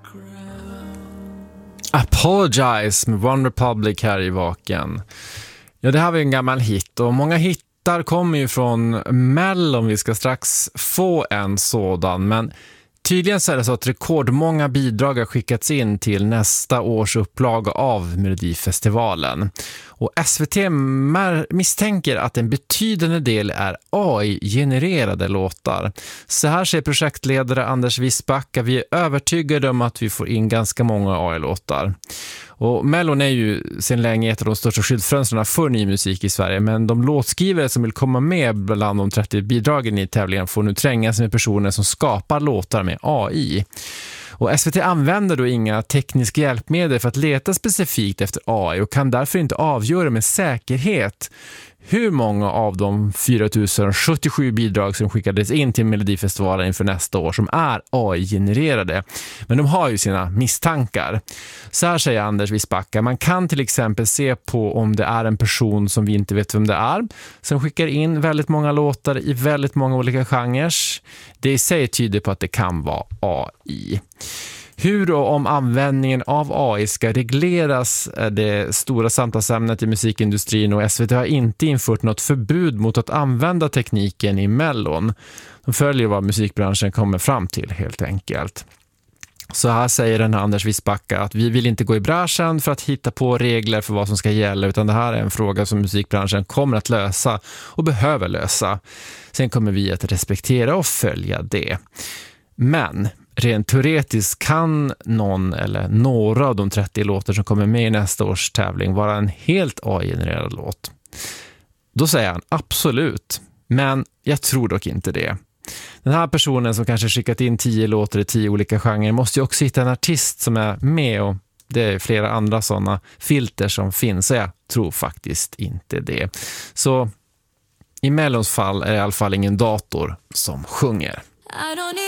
Apologize med One Republic här i Vaken. Ja, det här var en gammal hit och många hittar kommer ju från Mellon. Vi ska strax få en sådan, men tydligen så är det så att rekordmånga bidrag har skickats in till nästa års upplaga av Melodifestivalen. Och SVT misstänker att en betydande del är AI-genererade låtar. Så här säger projektledare Anders Wisbacka: vi är övertygade om att vi får in ganska många AI-låtar. Och Mellon är ju sedan länge ett av de största skyltfönstren för ny musik i Sverige, men de låtskrivare som vill komma med bland de 30 bidragen i tävlingen får nu trängas med personer som skapar låtar med AI. Och SVT använder då inga tekniska hjälpmedel för att leta specifikt efter AI och kan därför inte avgöra med säkerhet hur många av de 4077 bidrag som skickades in till Melodifestivalen inför nästa år som är AI-genererade. Men de har ju sina misstankar. Så här säger Anders Wisbacka: man kan till exempel se på om det är en person som vi inte vet vem det är som skickar in väldigt många låtar i väldigt många olika genrer. Det i sig tyder på att det kan vara AI. Hur och om användningen av AI ska regleras är det stora samtalsämnet i musikindustrin, och SVT har inte infört något förbud mot att använda tekniken i Mellon. De följer vad musikbranschen kommer fram till helt enkelt. Så här säger den här Anders Wisbacka att vi vill inte gå i bräschen för att hitta på regler för vad som ska gälla, utan det här är en fråga som musikbranschen kommer att lösa och behöver lösa. Sen kommer vi att respektera och följa det. Men rent teoretiskt kan någon eller några av de 30 låtar som kommer med i nästa års tävling vara en helt AI-genererad låt. Då säger han absolut, men jag tror dock inte det. Den här personen som kanske skickat in 10 låtar i 10 olika genrer måste ju också hitta en artist som är med, och det är flera andra sådana filter som finns, så jag tror faktiskt inte det. Så i Mellons fall är det i alla fall ingen dator som sjunger.